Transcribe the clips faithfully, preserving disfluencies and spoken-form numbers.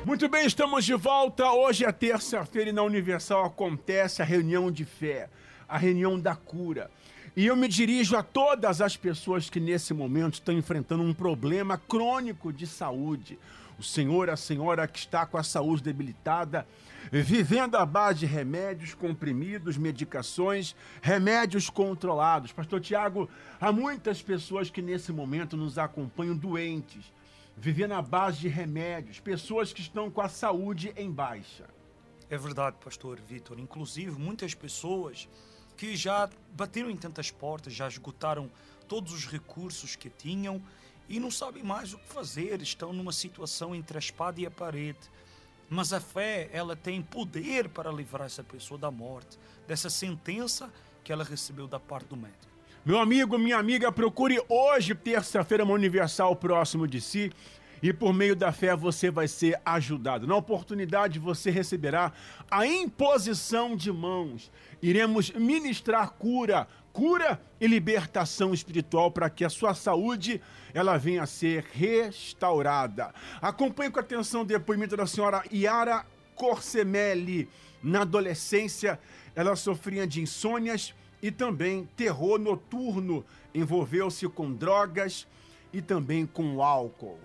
Muito bem, estamos de volta. Hoje é terça-feira e na Universal acontece a reunião de fé, a reunião da cura. E eu me dirijo a todas as pessoas que nesse momento estão enfrentando um problema crônico de saúde. O senhor, a senhora que está com a saúde debilitada, vivendo à base de remédios, comprimidos, medicações, remédios controlados. Pastor Tiago, há muitas pessoas que nesse momento nos acompanham doentes, vivendo à base de remédios, pessoas que estão com a saúde em baixa. É verdade, pastor Vitor. Inclusive, muitas pessoas que já bateram em tantas portas, já esgotaram todos os recursos que tinham e não sabem mais o que fazer, estão numa situação entre a espada e a parede. Mas a fé, ela tem poder para livrar essa pessoa da morte, dessa sentença que ela recebeu da parte do médico. Meu amigo, minha amiga, procure hoje, terça-feira, uma Universal próximo de si, e por meio da fé você vai ser ajudado. Na oportunidade você receberá a imposição de mãos. Iremos ministrar cura, cura e libertação espiritual para que a sua saúde ela venha a ser restaurada. Acompanhe com atenção o depoimento da senhora Yara Corsemelli. Na adolescência, ela sofria de insônias e também terror noturno, envolveu-se com drogas e também com álcool.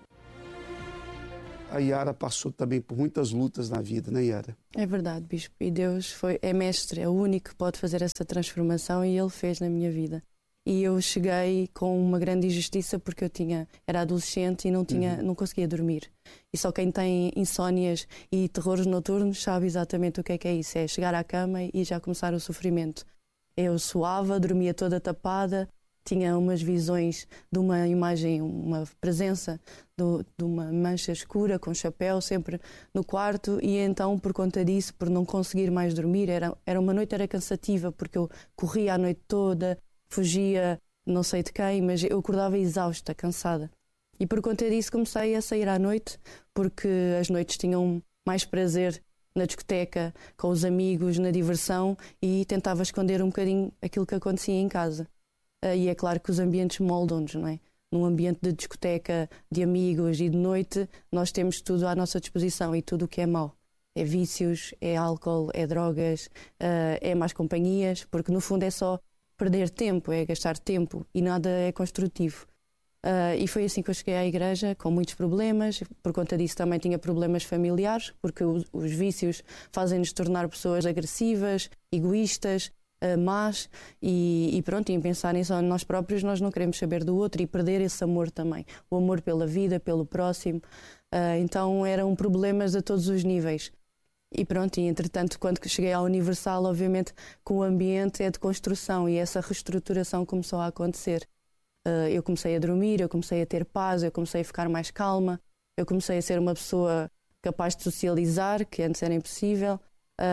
A Yara passou também por muitas lutas na vida, né, Yara? É verdade, Bispo. E Deus foi, é mestre, é o único que pode fazer essa transformação e Ele fez na minha vida. E eu cheguei com uma grande injustiça porque eu tinha, era adolescente e não, tinha, uhum. não conseguia dormir. E só quem tem insónias e terrores noturnos sabe exatamente o que é que é isso. É chegar à cama e já começar o sofrimento. Eu suava, dormia toda tapada, tinha umas visões de uma imagem, uma presença do, de uma mancha escura com chapéu sempre no quarto e então por conta disso, por não conseguir mais dormir, era, era uma noite era cansativa porque eu corria a noite toda, fugia não sei de quem, mas eu acordava exausta, cansada. E por conta disso comecei a sair à noite porque as noites tinham mais prazer na discoteca, com os amigos, na diversão e tentava esconder um bocadinho aquilo que acontecia em casa. Uh, e é claro que os ambientes moldam-nos, não é? Num ambiente de discoteca, de amigos e de noite, nós temos tudo à nossa disposição e tudo o que é mau. É vícios, é álcool, é drogas, uh, é más companhias, porque no fundo é só perder tempo, é gastar tempo e nada é construtivo. Uh, e foi assim que eu cheguei à igreja, com muitos problemas. Por conta disso também tinha problemas familiares, porque os, os vícios fazem-nos tornar pessoas agressivas, egoístas, uh, más, e, e pronto, em pensarem só em nós próprios, nós não queremos saber do outro e perder esse amor também, o amor pela vida, pelo próximo. Uh, então eram problemas a todos os níveis. E pronto, e entretanto, quando cheguei à Universal, obviamente que o ambiente é de construção e essa reestruturação começou a acontecer. Uh, eu comecei a dormir, eu comecei a ter paz, eu comecei a ficar mais calma, eu comecei a ser uma pessoa capaz de socializar, que antes era impossível,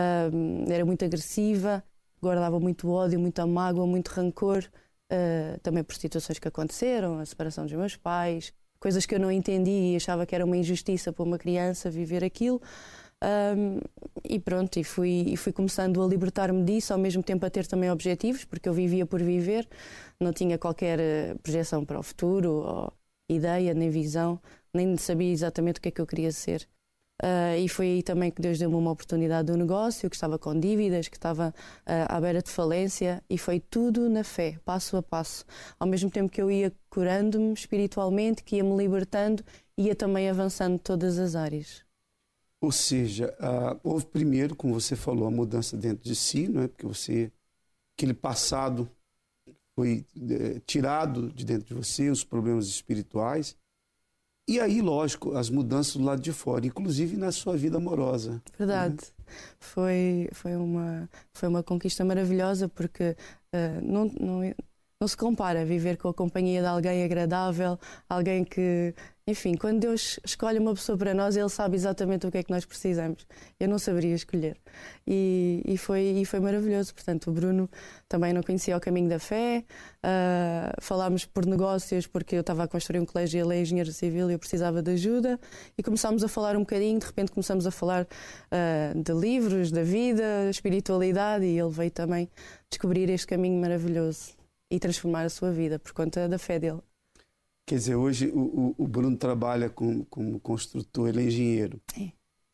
uh, era muito agressiva, guardava muito ódio, muita mágoa, muito rancor, uh, também por situações que aconteceram, a separação dos meus pais, coisas que eu não entendi e achava que era uma injustiça para uma criança viver aquilo. Um, e pronto, e fui, e fui começando a libertar-me disso, ao mesmo tempo a ter também objetivos, porque eu vivia por viver, não tinha qualquer projeção para o futuro, ou ideia, nem visão, nem sabia exatamente o que é que eu queria ser. Uh, e foi aí também que Deus deu-me uma oportunidade do negócio, que estava com dívidas, que estava uh, à beira de falência, e foi tudo na fé, passo a passo. Ao mesmo tempo que eu ia curando-me espiritualmente, que ia me libertando, ia também avançando em todas as áreas. Ou seja, uh, houve primeiro, como você falou, a mudança dentro de si, não é? Porque você, aquele passado foi é, tirado de dentro de você, os problemas espirituais. E aí, lógico, as mudanças do lado de fora, inclusive na sua vida amorosa. Verdade. Né? Foi, foi, uma, foi uma conquista maravilhosa porque uh, não, não, não se compara viver com a companhia de alguém agradável, alguém que... Enfim, quando Deus escolhe uma pessoa para nós, Ele sabe exatamente o que é que nós precisamos. Eu não saberia escolher. E, e, foi, e foi maravilhoso. Portanto, o Bruno também não conhecia o caminho da fé. Uh, falámos por negócios, porque eu estava a construir um colégio e ele é engenheiro civil e eu precisava de ajuda. E começámos a falar um bocadinho, de repente começamos a falar uh, de livros, da vida, espiritualidade, e ele veio também descobrir este caminho maravilhoso e transformar a sua vida por conta da fé dele. Quer dizer, hoje o, o Bruno trabalha como, como construtor, ele é engenheiro. É.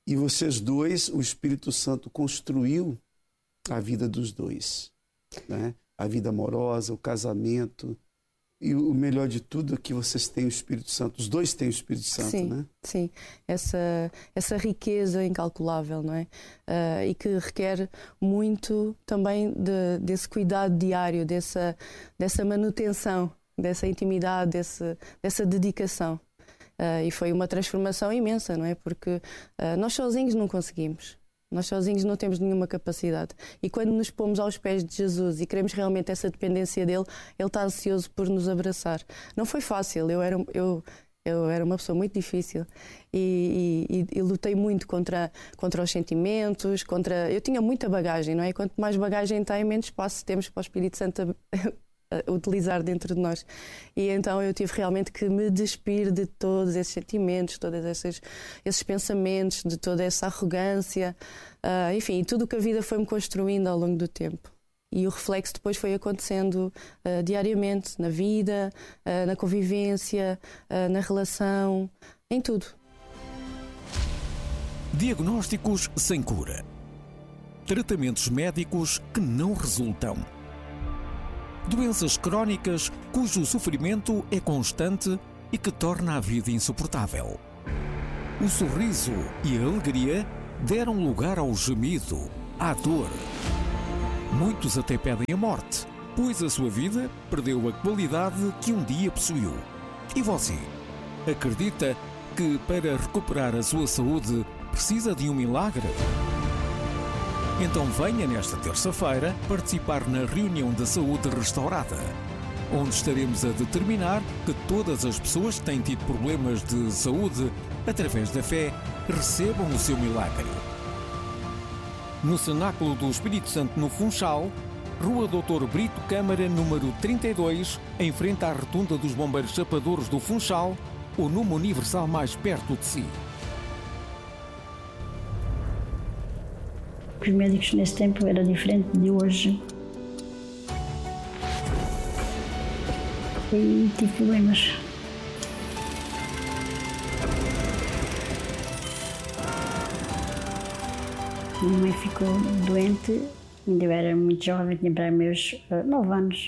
E vocês dois, o Espírito Santo construiu a vida dos dois, né? A vida amorosa, o casamento. E o melhor de tudo é que vocês têm o Espírito Santo. Os dois têm o Espírito Santo, sim, né? Sim, essa, essa riqueza incalculável, não é? Uh, e que requer muito também de, desse cuidado diário, dessa, dessa manutenção, dessa intimidade, desse, dessa dedicação. Uh, e foi uma transformação imensa, não é? Porque uh, nós sozinhos não conseguimos. Nós sozinhos não temos nenhuma capacidade. E quando nos pomos aos pés de Jesus e queremos realmente essa dependência dele, ele está ansioso por nos abraçar. Não foi fácil, eu era, eu, eu era uma pessoa muito difícil e, e, e lutei muito contra, contra os sentimentos, contra... Eu tinha muita bagagem, não é? E quanto mais bagagem tem, menos espaço temos para o Espírito Santo a, a utilizar dentro de nós. E então eu tive realmente que me despir de todos esses sentimentos, todos esses, esses pensamentos, de toda essa arrogância, uh, enfim, tudo o que a vida foi-me construindo ao longo do tempo. E o reflexo depois foi acontecendo uh, diariamente, na vida, uh, na convivência, uh, na relação, em tudo. Diagnósticos sem cura. Tratamentos médicos que não resultam. Doenças crónicas cujo sofrimento é constante e que torna a vida insuportável. O sorriso e a alegria deram lugar ao gemido, à dor. Muitos até pedem a morte, pois a sua vida perdeu a qualidade que um dia possuiu. E você? Acredita que para recuperar a sua saúde precisa de um milagre? Então venha nesta terça-feira participar na reunião da saúde restaurada, onde estaremos a determinar que todas as pessoas que têm tido problemas de saúde, através da fé, recebam o seu milagre. No Cenáculo do Espírito Santo, no Funchal, Rua doutor Brito Câmara, número trinta e dois, em frente à Rotunda dos Bombeiros Chapadores do Funchal, ou numa Universal mais perto de si. Os médicos nesse tempo era diferente de hoje. E tive problemas. Minha mãe ficou doente, ainda era muito jovem, tinha para meus uh, nove anos.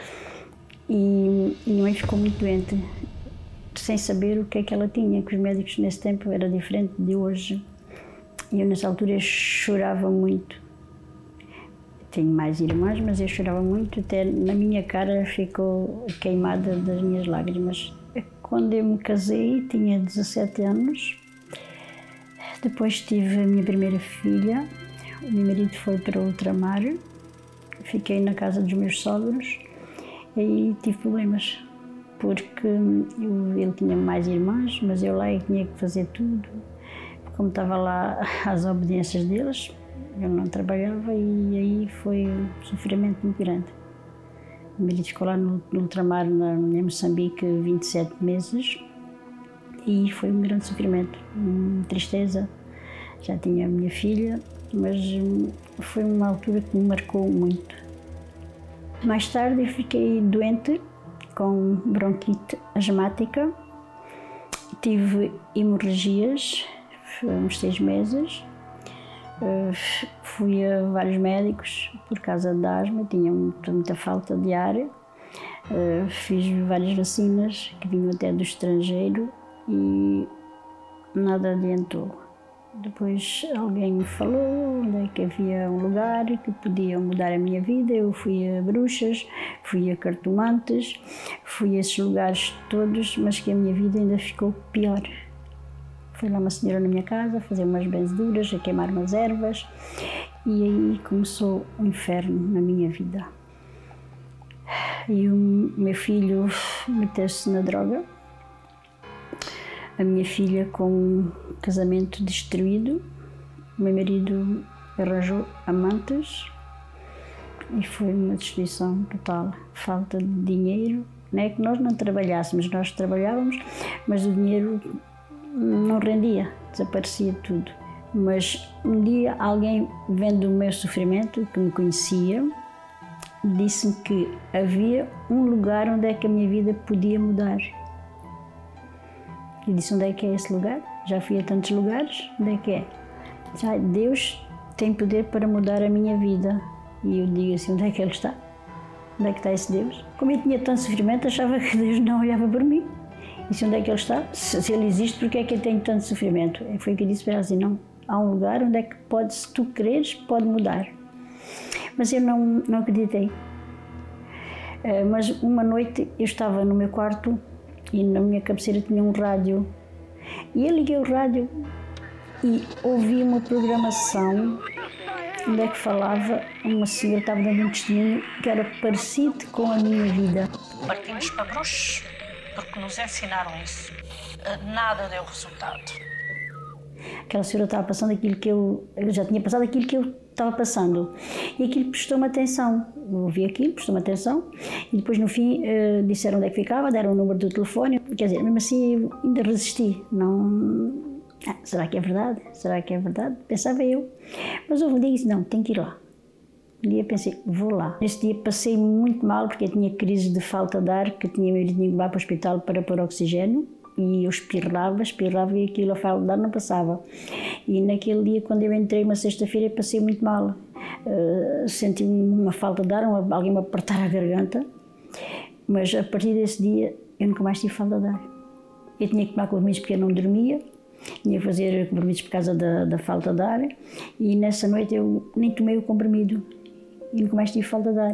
E minha mãe ficou muito doente, sem saber o que é que ela tinha, que os médicos nesse tempo era diferente de hoje. E eu nessa altura chorava muito. Tenho mais irmãs, mas eu chorava muito, até na minha cara ficou queimada das minhas lágrimas. Quando eu me casei, tinha dezassete anos. Depois tive a minha primeira filha. O meu marido foi para ultramar. Fiquei na casa dos meus sogros. E aí tive problemas, porque eu, ele tinha mais irmãs, mas eu lá eu tinha que fazer tudo. Como estava lá às obediências deles, eu não trabalhava e aí foi um sofrimento muito grande. O meu marido ficou lá no, no ultramar, na, em Moçambique, vinte e sete meses e foi um grande sofrimento, uma tristeza. Já tinha a minha filha, mas foi uma altura que me marcou muito. Mais tarde eu fiquei doente com bronquite asmática, tive hemorragias, uns seis meses. Uh, fui a vários médicos por causa da asma, tinha muita, muita falta de ar. Uh, fiz várias vacinas que vinham até do estrangeiro e nada adiantou. Depois alguém me falou onde é que havia um lugar que podia mudar a minha vida. Eu fui a bruxas, fui a cartomantes, fui a esses lugares todos, mas que a minha vida ainda ficou pior. Foi lá uma senhora na minha casa a fazer umas benzeduras, a queimar umas ervas e aí começou o inferno na minha vida. E o meu filho meteu-se na droga, a minha filha com um casamento destruído, o meu marido arranjou amantes e foi uma destruição total, falta de dinheiro. Não é que nós não trabalhássemos, nós trabalhávamos, mas o dinheiro não rendia, desaparecia tudo. Mas um dia alguém, vendo o meu sofrimento, que me conhecia, disse-me que havia um lugar onde é que a minha vida podia mudar. E disse: onde é que é esse lugar? já fui a tantos lugares, onde é que é? Já Deus tem poder para mudar a minha vida. E eu digo assim, onde é que Ele está? Onde é que está esse Deus? Como eu tinha tanto sofrimento, achava que Deus não olhava por mim. E se onde é que Ele está? Se, se Ele existe, por que é que eu tenho tanto sofrimento? Foi o que eu disse para ela assim, não. Há um lugar onde é que pode, se tu quereres, pode mudar. Mas eu não, não acreditei. Mas uma noite eu estava no meu quarto e na minha cabeceira tinha um rádio. E eu liguei o rádio e ouvi uma programação onde é que falava, uma senhora estava dando um testemunho que era parecido com a minha vida. Partimos para bruxos porque nos ensinaram isso. Nada deu resultado. Aquela senhora estava passando aquilo que eu, eu já tinha passado aquilo que eu estava passando. E aquilo prestou-me atenção. Eu ouvi aquilo, prestou-me atenção. E depois, no fim, uh, disseram onde é que ficava, deram o número do telefone. Quer dizer, mesmo assim, eu ainda resisti. Não... Ah, será que é verdade? Será que é verdade? Pensava eu. Mas houve um dia e disse, não, tenho que ir lá. Um dia pensei, vou lá. Nesse dia passei muito mal, porque eu tinha crise de falta de ar, que eu tinha medo de ir para o hospital para pôr oxigênio. E eu espirrava, espirrava e aquilo a falta de ar não passava. E naquele dia, quando eu entrei, uma sexta-feira, passei muito mal. Uh, senti uma falta de ar, uma, alguém me apertar a garganta. Mas a partir desse dia, eu nunca mais tive falta de ar. Eu tinha que tomar comprimidos porque eu não dormia. Tinha que fazer comprimidos por causa da, da falta de ar. E nessa noite eu nem tomei o comprimido. E nunca mais tive falta de ar.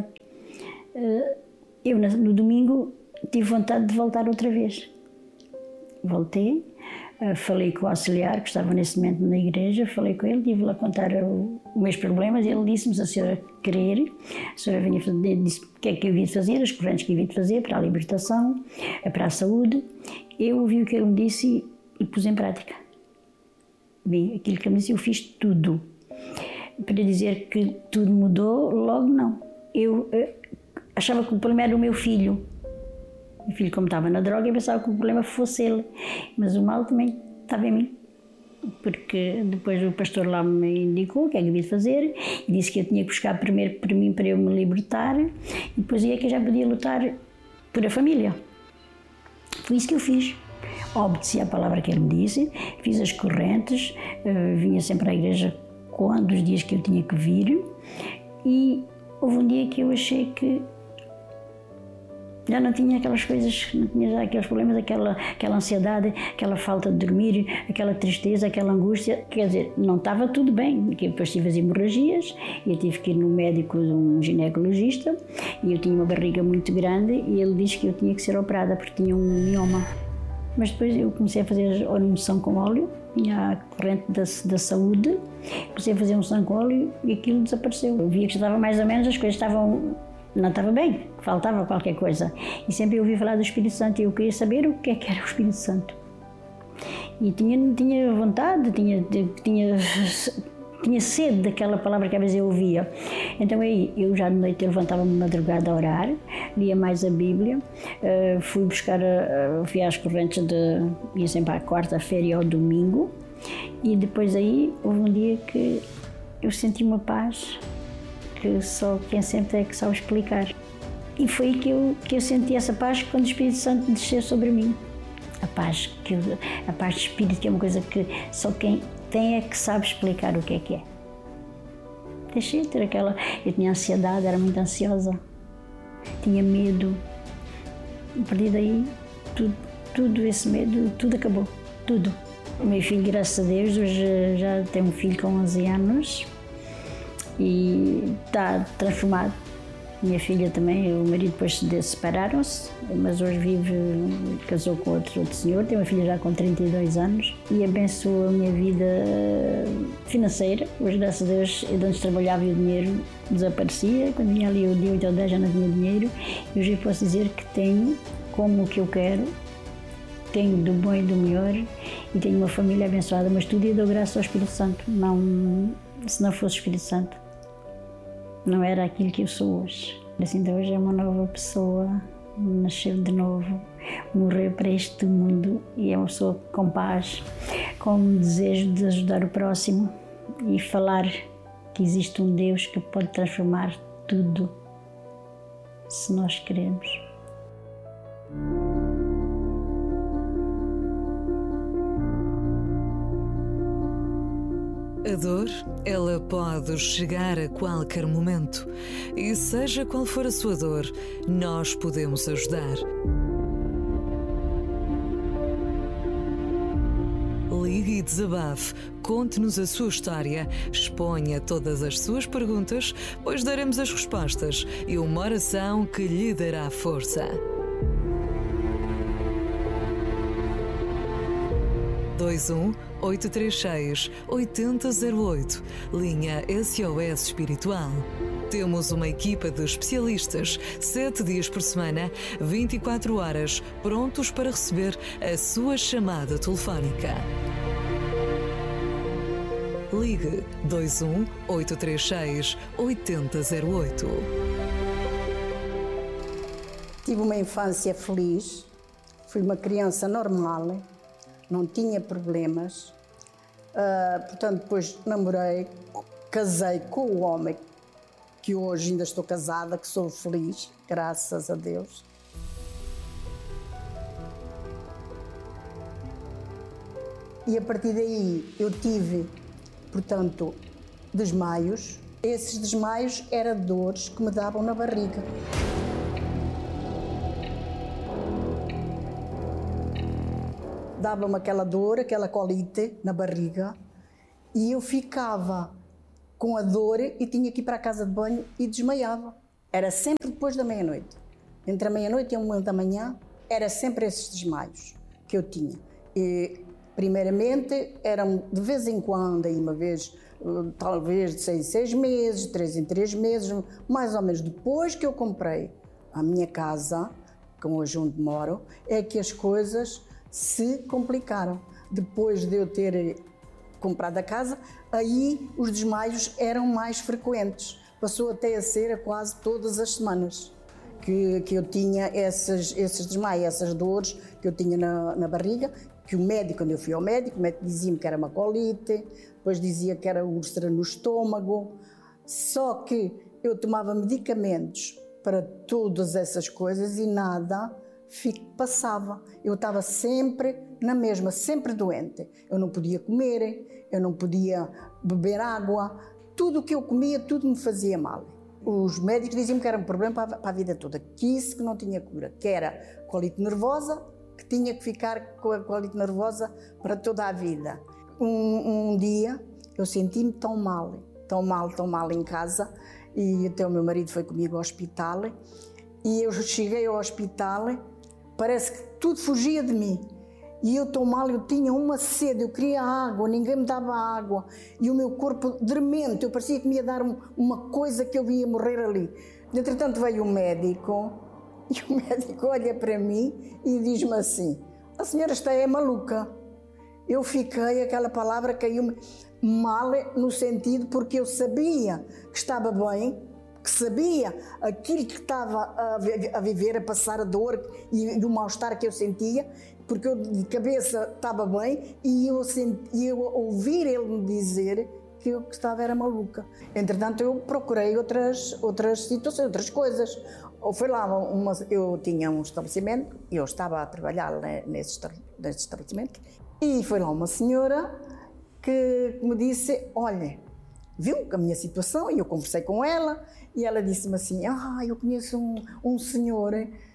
Uh, eu, no domingo, tive vontade de voltar outra vez. Voltei, falei com o auxiliar que estava nesse momento na igreja, falei com ele, tive lá a contar os meus problemas. Ele disse-me, se a senhora querer, a senhora vinha fazer, disse o que é que eu havia de fazer, as correntes que eu havia de fazer para a libertação, para a saúde. Eu ouvi o que ele me disse e, e pus em prática. Bem, aquilo que ele me disse, eu fiz tudo. Para dizer que tudo mudou, logo não. Eu, eu achava que o problema era o meu filho. O filho, como estava na droga, eu pensava que o problema fosse ele. Mas o mal também estava em mim. Porque depois o pastor lá me indicou o que é que eu devia fazer e disse que eu tinha que buscar primeiro para mim, para eu me libertar, e depois aí é que eu já podia lutar por a família. Foi isso que eu fiz. Obedeci à palavra que ele me disse, fiz as correntes, vinha sempre à igreja quando os dias que eu tinha que vir, e houve um dia que eu achei que já não tinha aquelas coisas, não tinha já aqueles problemas, aquela, aquela ansiedade, aquela falta de dormir, aquela tristeza, aquela angústia. Quer dizer, não estava tudo bem, porque depois tive as hemorragias e eu tive que ir no médico, um ginecologista, e eu tinha uma barriga muito grande e ele disse que eu tinha que ser operada porque tinha um mioma. Mas depois eu comecei a fazer a unção com óleo, tinha a corrente da, da saúde, comecei a fazer unção com óleo e aquilo desapareceu. Eu via que já estava mais ou menos, as coisas estavam... Não estava bem, faltava qualquer coisa. E sempre eu ouvi falar do Espírito Santo e eu queria saber o que é que era o Espírito Santo. E tinha, tinha vontade, tinha, tinha, tinha sede daquela palavra que às vezes eu ouvia. Então aí, eu já de noite levantava-me de madrugada a orar, lia mais a Bíblia, uh, fui buscar, uh, fui às correntes, de, ia sempre à quarta-feira e ao domingo. E depois aí, houve um dia que eu senti uma paz que só quem sente é que sabe explicar. E foi aí que eu, que eu senti essa paz quando o Espírito Santo desceu sobre mim. A paz, que, a paz de espírito, que é uma coisa que só quem tem é que sabe explicar o que é que é. Deixei de ter aquela... Eu tinha ansiedade, era muito ansiosa. Tinha medo. A partir daí, tudo, tudo esse medo, tudo acabou. Tudo. O meu filho, graças a Deus, hoje já tem um filho com onze anos. E está transformado. Minha filha também, o marido depois se separaram-se, mas hoje vive, casou com outro, outro senhor, tem uma filha já com trinta e dois anos e abençoou a minha vida financeira. Hoje, graças a Deus, eu antes trabalhava e o dinheiro desaparecia. Quando vinha ali o dia oito ou dez já não tinha dinheiro. E hoje eu posso dizer que tenho como o que eu quero, tenho do bom e do melhor e tenho uma família abençoada, mas tudo eu dou graças ao Espírito Santo. Não, se não fosse o Espírito Santo, não era aquilo que eu sou hoje. Assim, então hoje é uma nova pessoa, nasceu de novo, morreu para este mundo e é uma pessoa com paz, com o desejo de ajudar o próximo e falar que existe um Deus que pode transformar tudo, se nós queremos. A dor, ela pode chegar a qualquer momento. E seja qual for a sua dor, nós podemos ajudar. Ligue e desabafe, conte-nos a sua história, exponha todas as suas perguntas, pois daremos as respostas e uma oração que lhe dará força. dois um oito três seis oito zero zero oito, linha S O S Espiritual. Temos uma equipa de especialistas, sete dias por semana, vinte e quatro horas, prontos para receber a sua chamada telefónica. Ligue dois um oito três seis oito zero zero oito. Tive uma infância feliz, fui uma criança normal, não tinha problemas. Uh, portanto, depois namorei, casei com o homem que hoje ainda estou casada, que sou feliz, graças a Deus. E a partir daí eu tive, portanto, desmaios. Esses desmaios eram dores que me davam na barriga. Dava-me aquela dor, aquela colite na barriga, e eu ficava com a dor e tinha que ir para a casa de banho e desmaiava. Era sempre depois da meia-noite. Entre a meia-noite e uma da manhã, era sempre esses desmaios que eu tinha. E, primeiramente, eram de vez em quando, aí uma vez, talvez de seis em seis meses, de três em três meses, mais ou menos. Depois que eu comprei a minha casa, que hoje onde moro, é que as coisas se complicaram. Depois de eu ter comprado a casa, aí os desmaios eram mais frequentes. Passou até a ser quase todas as semanas que, que eu tinha esses, esses desmaios, essas dores que eu tinha na, na barriga, que o médico, quando eu fui ao médico, o médico dizia-me que era uma colite, depois dizia que era úlcera no estômago. Só que eu tomava medicamentos para todas essas coisas e nada passava. Eu estava sempre na mesma, sempre doente. Eu não podia comer, eu não podia beber água. Tudo o que eu comia, tudo me fazia mal. Os médicos diziam que era um problema para a vida toda, que isso que não tinha cura, que era colite nervosa, que tinha que ficar com a colite nervosa para toda a vida. Um, um dia eu senti-me tão mal, tão mal, tão mal em casa, e até o meu marido foi comigo ao hospital, e eu cheguei ao hospital. Parece que tudo fugia de mim. E eu tão mal, eu tinha uma sede, eu queria água, ninguém me dava água. E o meu corpo dormente, eu parecia que me ia dar um, uma coisa que eu ia morrer ali. Entretanto veio o médico, e o médico olha para mim e diz-me assim: a senhora está é maluca. Eu fiquei, aquela palavra caiu-me mal no sentido porque eu sabia que estava bem, que sabia aquilo que estava a viver, a passar a dor e o mal-estar que eu sentia, porque eu de cabeça estava bem e eu, senti, eu ouvir ele me dizer que eu que estava era maluca. Entretanto, eu procurei outras, outras situações, outras coisas. Ou foi lá, uma, eu tinha um estabelecimento, e eu estava a trabalhar nesse, nesse estabelecimento, e foi lá uma senhora que me disse: olha, viu a minha situação, e eu conversei com ela, e ela disse-me assim: ah, eu conheço um, um senhor,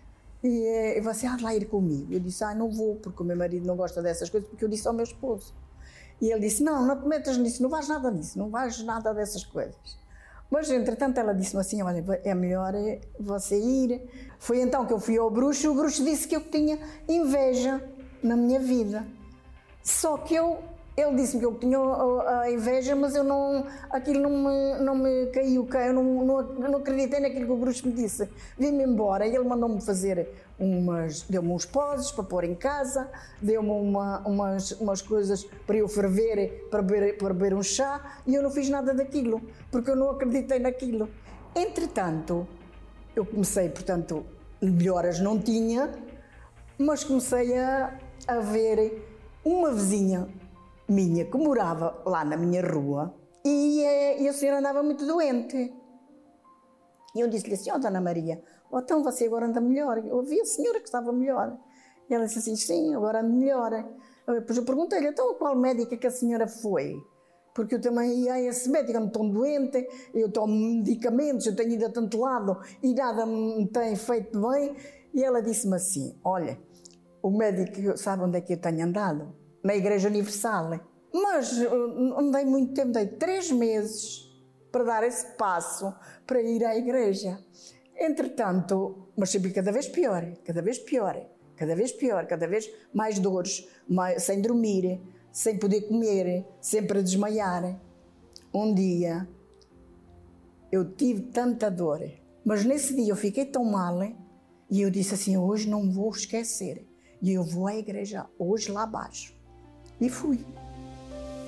e, e você há de lá ir comigo. Eu disse: ah, não vou, porque o meu marido não gosta dessas coisas, porque eu disse ao meu esposo. E ele disse: não, não te metas nisso, não vais nada nisso, não vais nada dessas coisas. Mas, entretanto, ela disse-me assim: olha, é melhor você ir. Foi então que eu fui ao bruxo, o bruxo disse que eu tinha inveja na minha vida. Só que eu... Ele disse-me que eu tinha a inveja, mas eu não, aquilo não me, não me caiu, eu não, não, não acreditei naquilo que o bruxo me disse. Vim-me embora e ele mandou-me fazer umas, deu-me uns poses para pôr em casa, deu-me uma, umas, umas coisas para eu ferver, para beber, para beber um chá, e eu não fiz nada daquilo, porque eu não acreditei naquilo. Entretanto, eu comecei, portanto, melhoras não tinha, mas comecei a, a ver uma vizinha minha, que morava lá na minha rua, e, e a senhora andava muito doente. E eu disse-lhe assim: ó, oh, Dona Maria, oh, então você agora anda melhor. Eu ouvi a senhora que estava melhor. E ela disse assim: sim, agora ando melhor. Depois eu perguntei-lhe: então qual médica que a senhora foi? porque eu também ia a esse médico, eu não estou doente, eu tomo medicamentos, eu tenho ido a tanto lado e nada me tem feito bem. E ela disse-me assim, olha, o médico sabe onde é que eu tenho andado? Na Igreja Universal. Mas não dei muito tempo, dei três meses para dar esse passo, para ir à igreja. Entretanto, mas sempre cada vez pior, cada vez pior, cada vez pior, cada vez mais dores, mais, sem dormir, sem poder comer, sempre a desmaiar. Um dia, eu tive tanta dor, mas nesse dia eu fiquei tão mal, e eu disse assim, hoje não vou esquecer, e eu vou à igreja, hoje lá abaixo. E fui.